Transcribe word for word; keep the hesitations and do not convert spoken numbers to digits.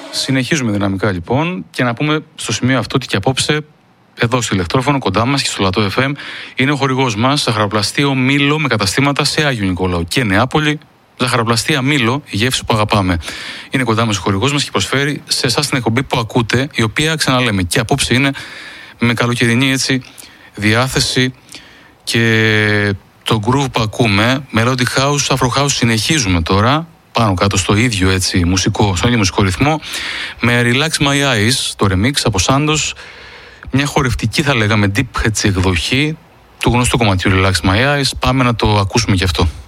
Συνεχίζουμε δυναμικά λοιπόν και να πούμε στο σημείο αυτό ότι και απόψε εδώ στο ηλεκτρόφωνο κοντά μας και στο Λατό εφ εμ είναι ο χορηγός μας, ζαχαροπλαστείο Μήλο με καταστήματα σε Άγιο Νικόλαο και Νεάπολη. Ζαχαροπλαστεία Μήλο, η γεύση που αγαπάμε. Είναι κοντά μας ο χορηγός μας και προσφέρει σε εσάς την εκπομπή που ακούτε, η οποία ξαναλέμε και απόψε είναι με καλοκαιρινή έτσι διάθεση και το groove που ακούμε, Melody House, Afro House, συνεχίζουμε τώρα πάνω κάτω στο ίδιο έτσι μουσικό, στον ίδιο μουσικό ρυθμό, με Relax My Eyes, το remix από Santos, μια χορευτική θα λέγαμε deep έτσι εκδοχή του γνωστού κομματιού Relax My Eyes. Πάμε να το ακούσουμε γι' αυτό.